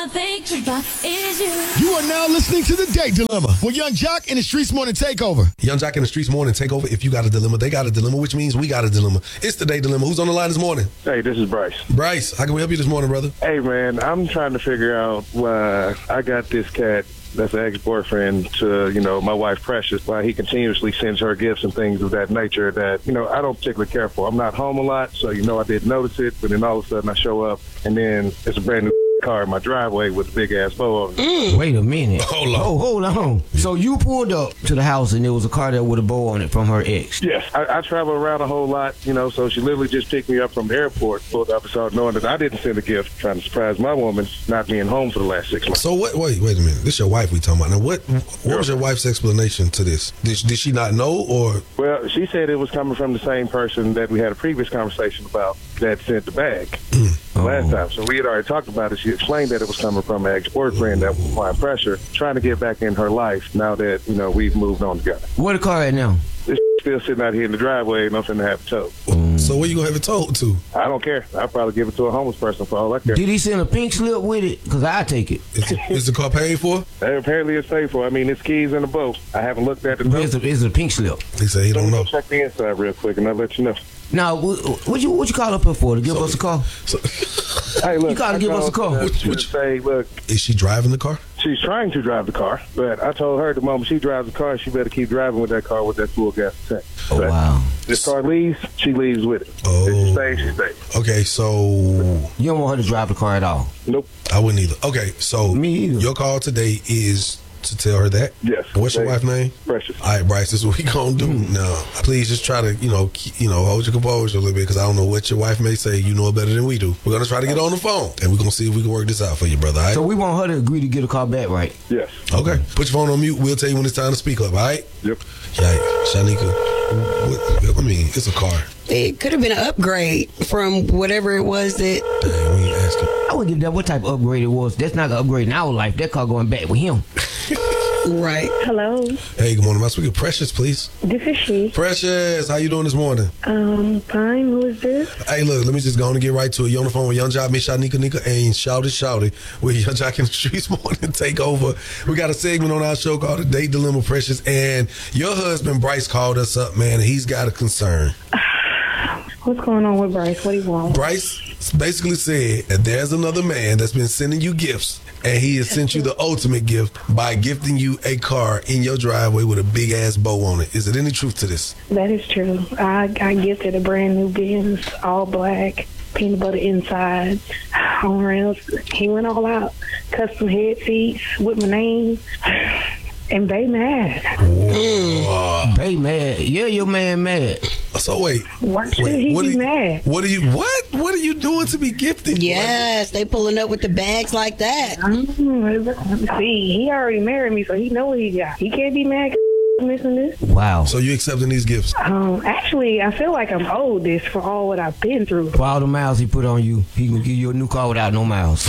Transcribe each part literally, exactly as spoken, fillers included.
You are now listening to The Date Dilemma with Young Jock and the Streets Morning Takeover. Young Jock and the Streets Morning Takeover. If you got a dilemma, they got a dilemma, which means we got a dilemma. It's The Date Dilemma. Who's on the line this morning? Hey, this is Bryce. Bryce, how can we help you this morning, brother? Hey, man, I'm trying to figure out why I got this cat that's an ex-boyfriend to, you know, my wife Precious, why he continuously sends her gifts and things of that nature that, you know, I don't particularly care for. I'm not home a lot, so, you know, I didn't notice it, but then all of a sudden I show up, and then it's a brand new car in my driveway with a big-ass bow on it. Mm. Wait a minute. Hold on. Oh, hold on. So you pulled up to the house, and there was a car there with a bow on it from her ex? Yes. I, I travel around a whole lot, you know, so she literally just picked me up from the airport, pulled up and started knowing that I didn't send a gift, trying to surprise my woman not being home for the last six months. So what? Wait, wait a minute. This your wife we talking about. Now, what What was your wife's explanation to this? Did, did she not know, or? Well, she said it was coming from the same person that we had a previous conversation about that sent the bag Mm. last Oh. time. So we had already talked about it. She explained that it was coming from an ex-boyfriend that was applying pressure, trying to get back in her life now that, you know, we've moved on together. Where the car at now? This still sitting out here in the driveway and I'm finna have it towed. So where you gonna have it told to? I don't care. I'll probably give it to a homeless person for all I care. Did he send a pink slip with it? Because I take it. Is, is the car paid for? Hey, apparently it's paid for. I mean, it's keys in the boat. I haven't looked at the note. It's a, it's a pink slip. He said he Let don't me know. go check the inside real quick and I'll let you know. Now, what, what you what you call up here for? To give So- us a call? So, Hey, look, You gotta I give us a called, call. uh, What- to what- say, look, is she driving the car? she's trying to drive the car, but I told her the moment she drives the car, she better keep driving with that car with that full gas tank. Oh, But wow. This car leaves, she leaves with it. Oh. If she stays, she stays. Okay, so You don't want her to drive the car at all? Nope. I wouldn't either. Okay, so Me either. your call today is to tell her that? Yes. What's your They- wife's name? Precious. All right, Bryce, this is what we gonna do. Now, please just try to, you know, keep, you know, hold your composure a little bit because I don't know what your wife may say. You know it better than we do. We're gonna try to get on the phone and we're gonna see if we can work this out for you, brother. All right? So we want her to agree to get a car back, right? Yes. Okay. Put your phone on mute. We'll tell you when it's time to speak up. All right? Yep. Yikes, Shanika. What, I mean, it's a car. It could have been an upgrade from whatever it was that. Dang, we ain't asking. I wouldn't give that what type of upgrade it was. That's not an upgrade in our life. That car going back with him. Right. Hello, Hey, good morning. Am I speaking to Precious, please? this is she. Precious, how you doing this morning? Um, fine. Who is this? Hey, look, let me just go on and get right to it. You on the phone with Young Jock, Miss Shanika Nika, and Shout It, Shout It with Young Jock in the Streets Morning Take Over. We got a segment on our show called The Date Dilemma, Precious, and your husband, Bryce, called us up, man, and he's got a concern. What's going on with Bryce? What do you want? Bryce basically said that there's another man that's been sending you gifts, and he has sent you the ultimate gift by gifting you a car in your driveway with a big ass bow on it. Is there any truth to this? That is true. I, I gifted a brand new Benz, all black, peanut butter inside, on rails. He went all out, custom head seats with my name, and they mad. Wow. Hey, mad. Yeah, your man mad. So wait, Why should wait, he what be are you, mad? What are you? What? What are you doing to be gifted? Yes, they pulling up with the bags like that. Mm, see, he already married me, so he know what he got. He can't be mad 'cause I'm missing this. Wow. So you accepting these gifts? Um, actually, I feel like I'm owed this for all what I've been through. For all the miles he put on you, he can give you a new car without no miles.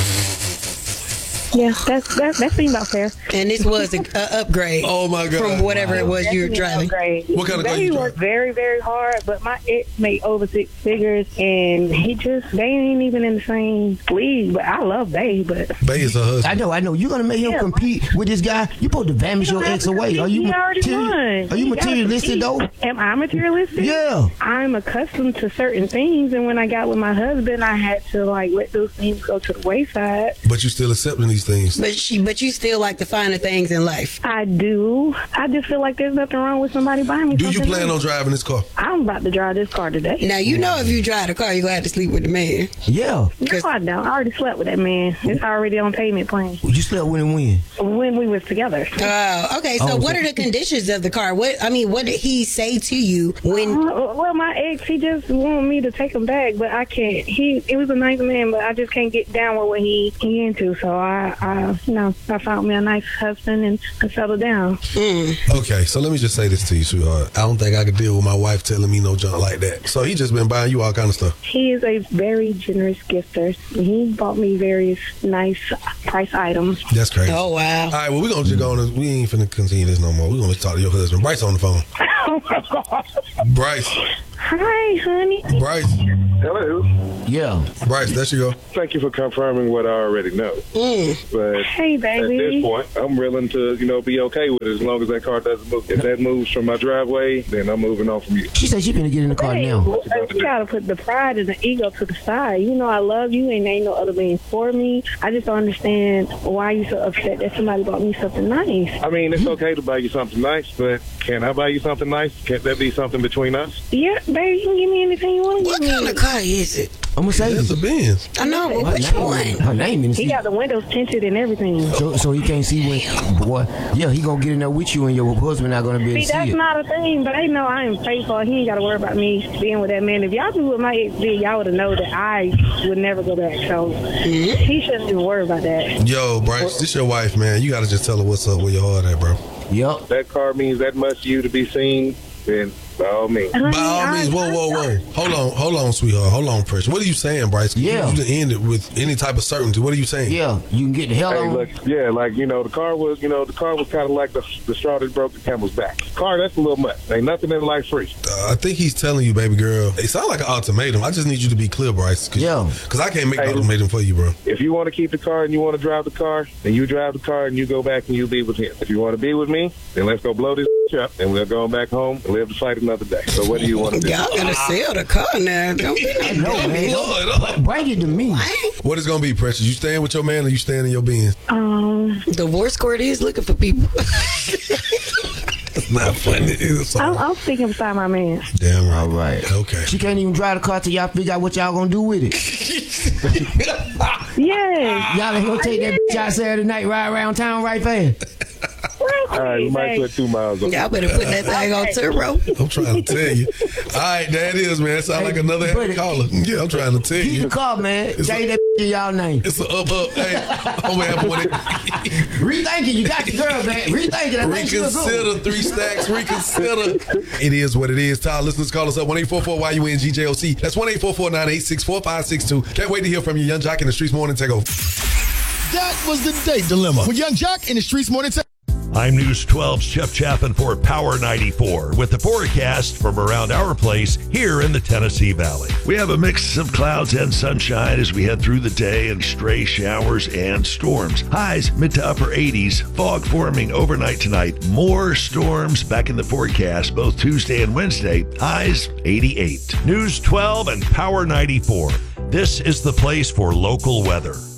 Yeah, that's that, that seems about fair. And this was an upgrade Oh my God! from whatever it was you were Definitely driving. upgrade. What kind of car They you worked drive? very, very hard, but my ex made over six figures, and he just, they ain't even in the same league. But I love Bay, but Bay is her husband. I know, I know. You're gonna make him Yeah, compete with this guy. You supposed to vanish your ex away. Are you he already materi- won. Are you He gotta materialistic though? compete. Am I materialistic? Yeah. I'm accustomed to certain things, and when I got with my husband, I had to like let those things go to the wayside. But you still accepting these things? But she, but you still like the finer things in life. I do. I just feel like there's nothing wrong with somebody buying me Do you something plan on nice. driving this car? I'm about to drive this car today. Now you know if you drive the car, you're gonna have to sleep with the man. Yeah. No, I don't. I already slept with that man. It's already on payment plan You slept with him when? when we was together. Oh, okay. So Oh, what so- are the conditions of the car? What I mean, what did he say to you when? Uh, well, my ex, he just wanted me to take him back, but I can't. He, it was a nice man, but I just can't get down with what he he into. So I, I, you know, I found me a nice husband and I settled down. Mm. Okay, so let me just say this to you, sweetheart. I don't think I could deal with my wife telling me no junk like that. So he just been buying you all kind of stuff. He is a very generous gifter. He bought me various nice price items. That's crazy. Oh wow. All right, well, we're going to just go on. and- We ain't finna continue this no more. We're going to talk to your husband. Bryce on the phone. Oh my God. Bryce. Hi, honey. Bryce. Hello. Yeah. Bryce, there you go. Thank you for confirming what I already know. Mm. But Hey, at baby. this point, I'm willing to, you know, be okay with it as long as that car doesn't move. If that moves from my driveway, then I'm moving on from you. She said she finna get in the car Hey, now. well, you gotta put the pride and the ego to the side. You know I love you and ain't no other being for me. I just don't understand why you so upset that somebody bought me something nice. I mean, it's okay to buy you something nice, but can I buy you something nice? Can't that be something between us? Yeah, baby, you can give me anything you want to What give kind me. of car is it? I'm gonna say That's a Benz. I know, but her which name, one? her name in the He seat. got the windows tinted and everything. So, so he can't see when, boy. Yeah, he gonna get in there with you, and your husband not gonna be able See, to see that's it. not a thing, but they know I am faithful. He ain't got to worry about me being with that man. If y'all be with my ex, then y'all would have known that I would never go back. So he shouldn't even worry about that. Yo, Bryce, this your wife, man. You gotta just tell her what's up, where your heart at, bro. Yep. That car means that much to you to be seen, then by all means. By all means, whoa, whoa, whoa. Hold on, hold on, sweetheart. Hold on, Pressure. What are you saying, Bryce? Yeah. You, you didn't end it with any type of certainty. What are you saying? Yeah, you can get the hell Hey, on. look, yeah, like, you know, the car was, you know, the car was kind of like the, the straw that broke the camel's back. Car, that's a little much. Ain't nothing in life free. Uh, I think he's telling you, baby girl. It sounds like an ultimatum. I just need you to be clear, Bryce. Cause, Yeah. Because I can't make Hey, an ultimatum for you, bro. If you want to keep the car and you want to drive the car, then you drive the car and you go back and you be with him. If you want to be with me, then let's go blow this up and we'll go back home and live to fight another day. So what do you want to do? Y'all gotta sell the car now. Don't be like No, that, man. Lord, Lord. Bring it to me. What is gonna be, Precious? You staying with your man or you staying in your Benz? Um, Divorce court is looking for people. It's not funny. It's I'm, all I'm sticking beside my man. damn right. All right. Okay. She can't even drive the car till y'all figure out what y'all gonna do with it. Yes. Y'all ain't gonna take that bitch out Saturday night, ride around town right fast. All right, you might put two miles on. Y'all better put that thing on turbo. I'm trying to tell you. All right, that is, man. It sound like another happy buddy. caller. Yeah, I'm trying to tell Keep you. the car, man. It's Change a- that bitch in y'all name. It's a up, up. Hey, I'm happy with it. Rethink it. You got your girl, man. Rethink it. I think she was good. Reconsider three stacks. Reconsider. It is what it is. Tyler, listeners, call us up one eight four four Y U N G J O C. That's one eight four four nine eight six four five six two. Can't wait to hear from you, Young Jock in the Streets Morning Takeover. That was the date dilemma with Young Jock in the Streets Morning Takeover. I'm News twelve's Jeff Chapin for Power ninety-four with the forecast from around our place here in the Tennessee Valley. We have a mix of clouds and sunshine as we head through the day and stray showers and storms. Highs mid to upper eighties, fog forming overnight tonight. More storms back in the forecast both Tuesday and Wednesday. Highs eighty-eight. News twelve and Power ninety-four. This is the place for local weather.